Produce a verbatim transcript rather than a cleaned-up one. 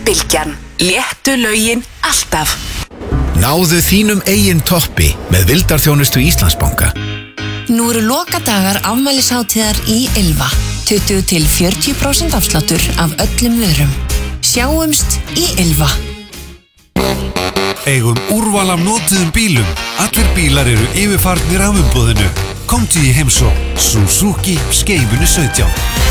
Bylgjan. Léttu lögin alltaf. Náðu þínum eigin toppi með vildarþjónustu Íslandsbanka. Nú eru lokadagar afmælishátíðar í Ylva. tuttugu til fjörutíu prósent afsláttur af öllum vörum. Sjáumst í Ylva. Eigum úrval af notuðum bílum. Allir bílar eru yfirfarnir af umboðinu. Komdu í heimsókn. Suzuki Skeifunni sautján.